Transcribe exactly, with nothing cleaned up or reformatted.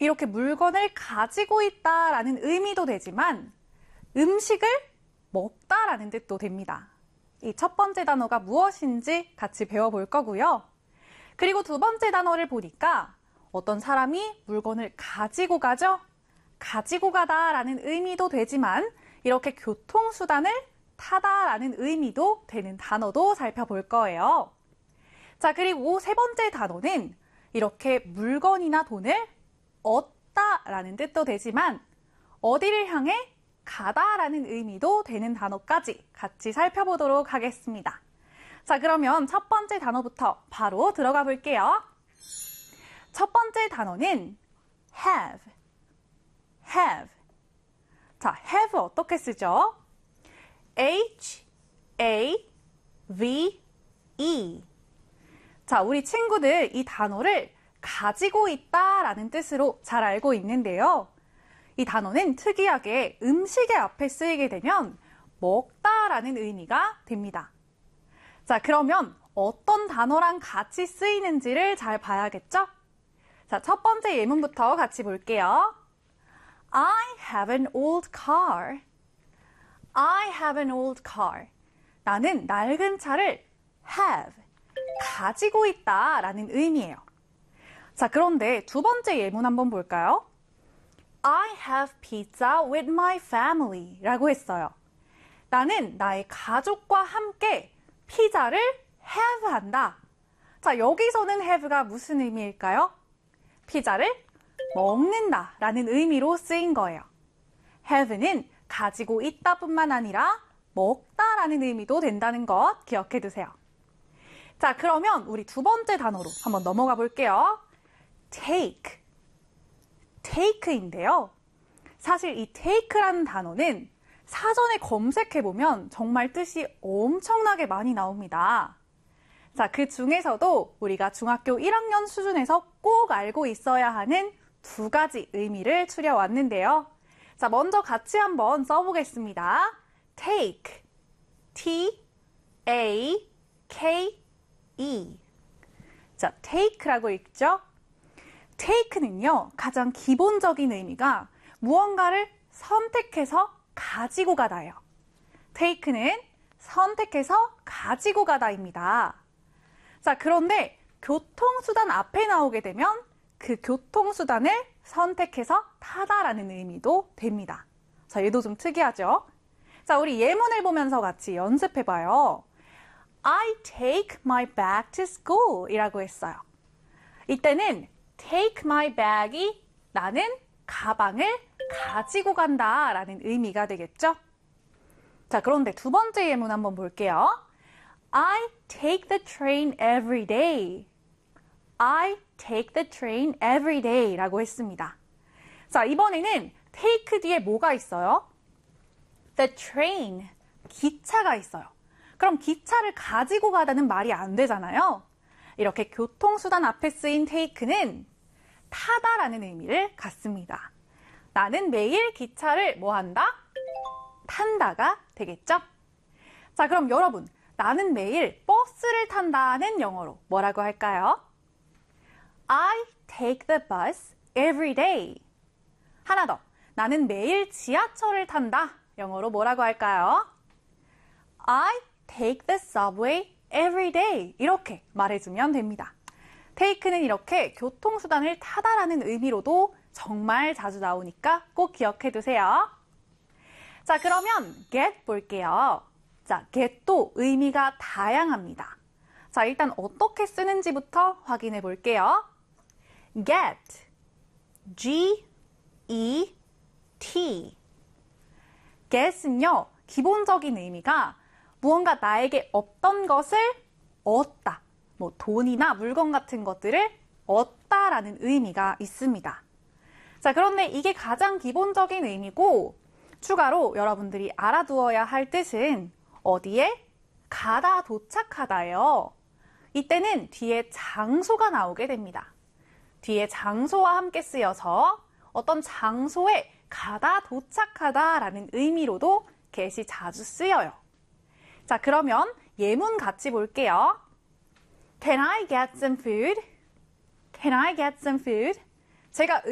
이렇게 물건을 가지고 있다라는 의미도 되지만 음식을 먹다라는 뜻도 됩니다. 이 첫 번째 단어가 무엇인지 같이 배워볼 거고요. 그리고 두 번째 단어를 보니까 어떤 사람이 물건을 가지고 가죠? 가지고 가다라는 의미도 되지만 이렇게 교통수단을 타다라는 의미도 되는 단어도 살펴볼 거예요. 자, 그리고 세 번째 단어는 이렇게 물건이나 돈을 얻다라는 뜻도 되지만 어디를 향해 가다라는 의미도 되는 단어까지 같이 살펴보도록 하겠습니다. 자, 그러면 첫 번째 단어부터 바로 들어가 볼게요. 첫 번째 단어는 have, have. 자, have 어떻게 쓰죠? H, A, V, E. 자, 우리 친구들 이 단어를 가지고 있다라는 뜻으로 잘 알고 있는데요. 이 단어는 특이하게 음식의 앞에 쓰이게 되면 먹다라는 의미가 됩니다. 자, 그러면 어떤 단어랑 같이 쓰이는지를 잘 봐야겠죠? 자, 첫 번째 예문부터 같이 볼게요. I have an old car. I have an old car. 나는 낡은 차를 have, 가지고 있다라는 의미예요. 자, 그런데 두 번째 예문 한번 볼까요? I have pizza with my family 라고 했어요. 나는 나의 가족과 함께 피자를 have 한다. 자, 여기서는 have가 무슨 의미일까요? 피자를 먹는다 라는 의미로 쓰인 거예요. have는 가지고 있다 뿐만 아니라 먹다 라는 의미도 된다는 것 기억해 두세요. 자, 그러면 우리 두 번째 단어로 한번 넘어가 볼게요. take, take인데요. 사실 이 take라는 단어는 사전에 검색해보면 정말 뜻이 엄청나게 많이 나옵니다. 자, 그 중에서도 우리가 중학교 일 학년 수준에서 꼭 알고 있어야 하는 두 가지 의미를 추려왔는데요. 자, 먼저 같이 한번 써보겠습니다. take, T, A, K, E. 자, take라고 읽죠? take는요, 가장 기본적인 의미가 무언가를 선택해서 가지고 가다예요. take는 선택해서 가지고 가다입니다. 자, 그런데 교통수단 앞에 나오게 되면 그 교통수단을 선택해서 타다라는 의미도 됩니다. 자, 얘도 좀 특이하죠? 자, 우리 예문을 보면서 같이 연습해봐요. I take my bag to school 이라고 했어요. 이때는 take my bag이 나는 가방을 가지고 간다 라는 의미가 되겠죠? 자, 그런데 두 번째 예문 한번 볼게요. I take the train every day. I take the train every day 라고 했습니다. 자, 이번에는 take 뒤에 뭐가 있어요? The train, 기차가 있어요. 그럼 기차를 가지고 가다는 말이 안 되잖아요. 이렇게 교통수단 앞에 쓰인 take는 타다라는 의미를 갖습니다. 나는 매일 기차를 뭐 한다? 탄다가 되겠죠? 자, 그럼 여러분, 나는 매일 버스를 탄다는 영어로 뭐라고 할까요? I take the bus every day. 하나 더, 나는 매일 지하철을 탄다. 영어로 뭐라고 할까요? I take the subway every day. 이렇게 말해주면 됩니다. take는 이렇게 교통수단을 타다라는 의미로도 정말 자주 나오니까 꼭 기억해 두세요. 자, 그러면 get 볼게요. 자, get도 의미가 다양합니다. 자, 일단 어떻게 쓰는지부터 확인해 볼게요. get, G, E, T. get은요, 기본적인 의미가 무언가 나에게 없던 것을 얻다. 뭐 돈이나 물건 같은 것들을 얻다라는 의미가 있습니다. 자, 그런데 이게 가장 기본적인 의미고 추가로 여러분들이 알아두어야 할 뜻은 어디에? 가다, 도착하다예요. 이때는 뒤에 장소가 나오게 됩니다. 뒤에 장소와 함께 쓰여서 어떤 장소에 가다, 도착하다라는 의미로도 get이 자주 쓰여요. 자, 그러면 예문 같이 볼게요. Can I get some food? Can I get some food? 제가